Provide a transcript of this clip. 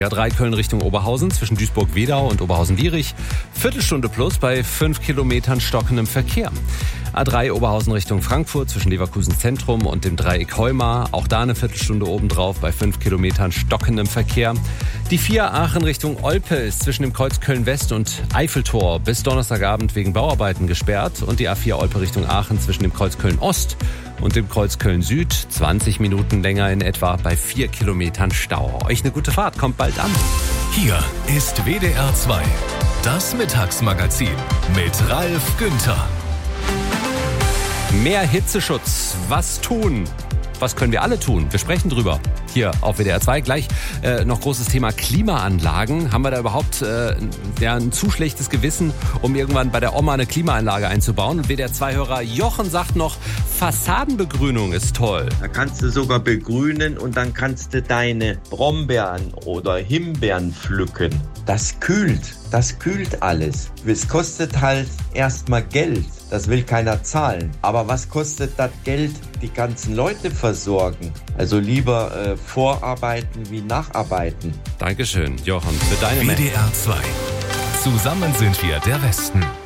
A3 Köln Richtung Oberhausen zwischen Duisburg-Wedau und Oberhausen-Wierich. Viertelstunde plus bei 5 Kilometern stockendem Verkehr. A3 Oberhausen Richtung Frankfurt zwischen Leverkusen Zentrum und dem Dreieck Heumar. Auch da eine Viertelstunde obendrauf bei 5 Kilometern stockendem Verkehr. Die 4 Aachen Richtung Olpe ist zwischen dem Kreuz Köln-West und Eiffeltor bis Donnerstagabend wegen Bauarbeiten gesperrt. Und die A4 Olpe Richtung Aachen zwischen dem Kreuz Köln-Ost und dem Kreuz Köln-Süd 20 Minuten länger in etwa bei 4 Kilometern Stau. Euch eine gute Fahrt, kommt bald an. Hier ist WDR 2, das Mittagsmagazin mit Ralf Günther. Mehr Hitzeschutz. Was tun? Was können wir alle tun? Wir sprechen drüber. Hier auf WDR 2 gleich noch großes Thema Klimaanlagen. Haben wir da überhaupt ein zu schlechtes Gewissen, um irgendwann bei der Oma eine Klimaanlage einzubauen? Und WDR 2-Hörer Jochen sagt noch, Fassadenbegrünung ist toll. Da kannst du sogar begrünen und dann kannst du deine Brombeeren oder Himbeeren pflücken. Das kühlt alles. Es kostet halt erstmal Geld. Das will keiner zahlen. Aber was kostet das Geld, die ganzen Leute versorgen? Also lieber vorarbeiten wie nacharbeiten. Dankeschön, Jochen, für deine WDR 2. Zusammen sind wir der Westen.